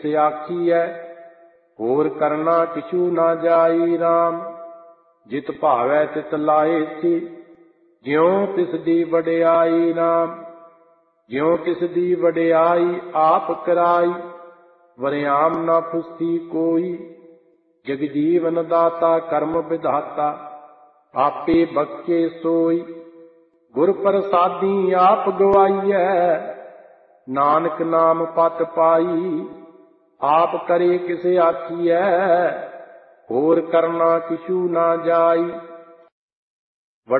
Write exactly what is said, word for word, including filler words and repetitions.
किस आखियै, होर करना किछु ना जाई राम। जित भावै तित लाए सी, ज्यों तिस दी वडियाई राम। ज्यों तिस दी वडियाई आप कराई, वरियाम ना फुसी कोई। जगजीवन दाता कर्म विधाता, आपे बख्शे सोई। गुर प्रसादी आप गवाईयै, नानक नाम पत पाई। आप करे किस आखियै, होर करना किछु ना जाई।